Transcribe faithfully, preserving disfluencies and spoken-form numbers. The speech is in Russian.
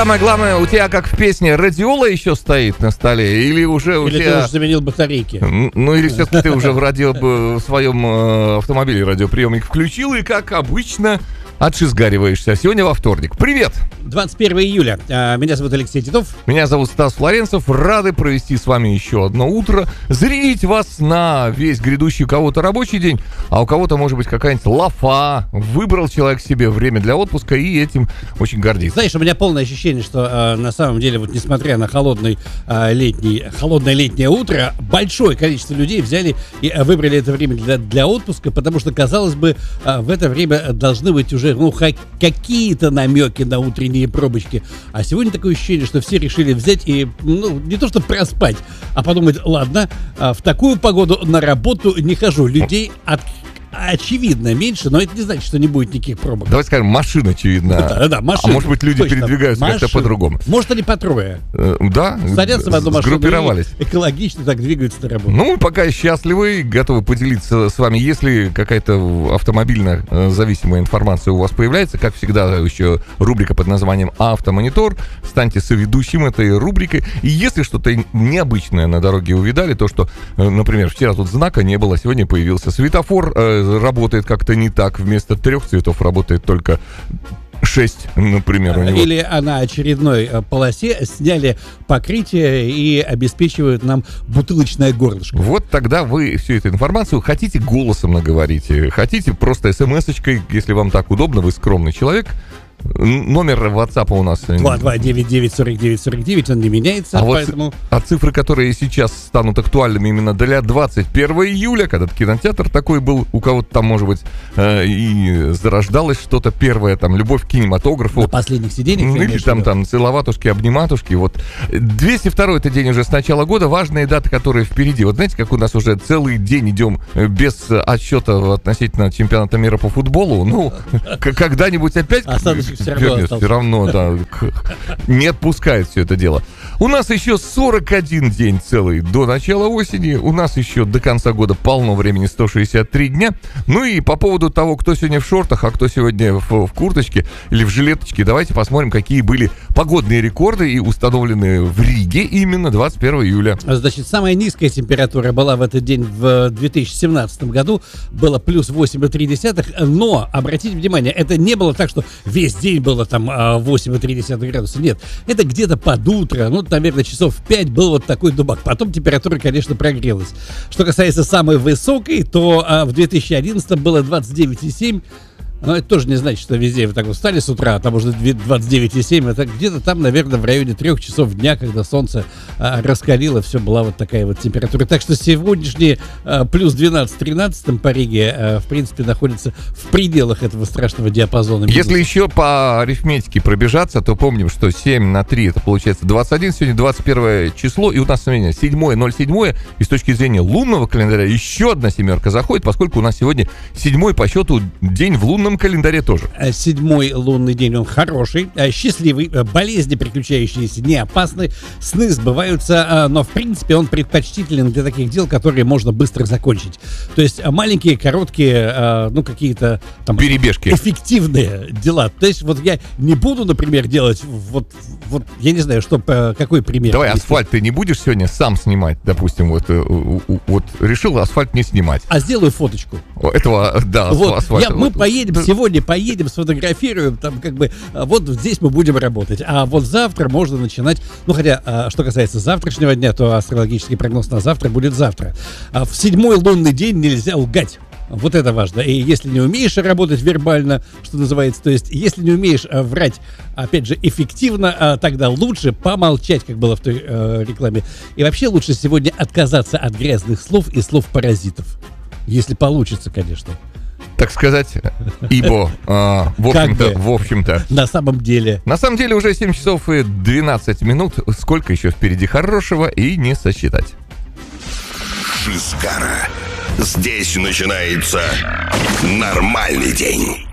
Самое главное, у тебя, как в песне, радиола еще стоит на столе? Или уже у или тебя... ты уже заменил батарейки? Ну, или все-таки ты уже в, радио, в своем э, автомобиле радиоприемник включил и, как обычно, отшизгариваешься. Сегодня во вторник. Привет! двадцать первого июля. Меня зовут Алексей Титов. Меня зовут Стас Флоренцев. Рады провести с вами еще одно утро. Зарядить вас на весь грядущий у кого-то рабочий день, а у кого-то, может быть, какая-нибудь лафа. Выбрал человек себе время для отпуска и этим очень гордится. Знаешь, у меня полное ощущение, что э, на самом деле, вот несмотря на холодный, э, летний, холодное летнее утро, большое количество людей взяли и э, выбрали это время для, для отпуска, потому что, казалось бы, э, в это время должны быть уже ну, ха- какие-то намеки на утренние пробочки. А сегодня такое ощущение, что все решили взять и, ну, не то что проспать, а подумать, ладно, в такую погоду на работу не хожу. Людей от очевидно меньше, но это не значит, что не будет никаких пробок. Давай скажем, машин, очевидно. Да, да, да, машин. А может быть, люди Точно. передвигаются Машин. как-то по-другому. Может, они по трое. Э, да, Садятся в одну машину сгруппировались. и экологично так двигаются на работу. Ну, мы пока счастливы, готовы поделиться с вами. Если какая-то автомобильно зависимая информация у вас появляется, как всегда, еще рубрика под названием «Автомонитор». Станьте соведущим этой рубрикой. И если что-то необычное на дороге увидали, то, что, например, вчера тут знака не было, сегодня появился светофор, э, работает как-то не так. Вместо трех цветов работает только шесть, например, у него. Или на очередной полосе сняли покрытие и обеспечивают нам бутылочное горлышко. Вот тогда вы всю эту информацию хотите голосом наговорите, хотите просто смс-очкой, если вам так удобно, вы скромный человек. Номер WhatsApp у нас два два девять девять сорок девять сорок девять, он не меняется, а поэтому... Вот, а цифры, которые сейчас станут актуальными именно для двадцать первого июля, когда кинотеатр такой был, у кого-то там, может быть, э, и зарождалось что-то первое, там, любовь к кинематографу. На последних сиденьях. Или там, там целоватушки, обниматушки. Вот. двести второй это день уже с начала года, важные даты, которые впереди. Вот знаете, как у нас уже целый день идем без отсчета относительно чемпионата мира по футболу, ну, когда-нибудь опять... Все равно, все равно, да, не отпускает все это дело. У нас еще сорок один день целый до начала осени. У нас еще до конца года полно времени, сто шестьдесят три дня. Ну и по поводу того, кто сегодня в шортах, а кто сегодня в, в курточке или в жилеточке, давайте посмотрим, какие были погодные рекорды и установлены в Риге именно двадцать первого июля. Значит, самая низкая температура была в этот день в две тысячи семнадцатом году. Было плюс восемь и три десятых. Но, обратите внимание, это не было так, что весь день было там восемь и три десятых градуса. Нет, это где-то под утро, ну, наверное, часов в пять был вот такой дубак. Потом температура, конечно, прогрелась. Что касается самой высокой, то а, в две тысячи одиннадцатом было двадцать девять и семь. Но это тоже не значит, что везде вы так вот встали с утра, а там уже двадцать девять и семь. Это где-то там, наверное, в районе трех часов дня, когда солнце а, раскалило, все, была вот такая вот температура. Так что сегодняшние а, плюс двенадцать-тринадцать по Риге, а, в принципе, находятся в пределах этого страшного диапазона. Минуса. Если еще по арифметике пробежаться, то помним, что семь на три это получается двадцать один, сегодня двадцать первое число, и у нас сегодня седьмое ноль семь, и с точки зрения лунного календаря еще одна семерка заходит, поскольку у нас сегодня седьмой по счету день в лунном календаре тоже. Седьмой лунный день, он хороший, счастливый, болезни приключающиеся не опасны, сны сбываются, но в принципе он предпочтителен для таких дел, которые можно быстро закончить. То есть маленькие, короткие, ну какие-то там перебежки, эффективные дела. То есть вот я не буду, например, делать вот, вот я не знаю, что, какой пример. Давай, асфальт ты не будешь сегодня сам снимать, допустим, вот, вот решил асфальт не снимать. А сделаю фоточку. Этого, да, вот, асфальта. Я, мы поедем, сегодня поедем, сфотографируем, там как бы, вот здесь мы будем работать, а вот завтра можно начинать, ну хотя, что касается завтрашнего дня, то астрологический прогноз на завтра будет завтра. А в седьмой лунный день нельзя лгать. Вот это важно. И если не умеешь работать вербально, что называется, то есть если не умеешь а, врать, опять же, эффективно, а, тогда лучше помолчать, как было в той а, рекламе. И вообще лучше сегодня отказаться от грязных слов и слов-паразитов. Если получится, конечно. Так сказать, ибо, а, в общем-то, Как бы, в общем-то. На самом деле. На самом деле уже семь часов и двенадцать минут. Сколько еще впереди хорошего и не сосчитать. Шизгара. Здесь начинается нормальный день.